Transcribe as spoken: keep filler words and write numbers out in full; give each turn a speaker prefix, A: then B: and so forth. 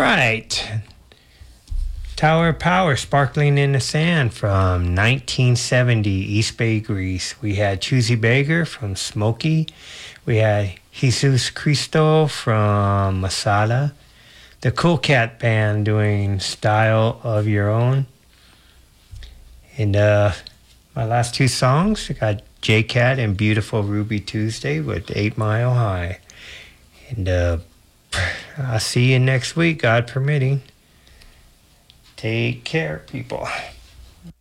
A: right. Tower of Power, Sparkling in the Sand from nineteen seventy, East Bay, Greece. We had Choosy Baker from Smokey. We had Jesus Cristo from Masala. The Cool Cat Band doing Style of Your Own. And uh, my last two songs, I got J-Cat and Beautiful Ruby Tuesday with Eight Mile High. And uh, I'll see you next week, God permitting. Take care, people.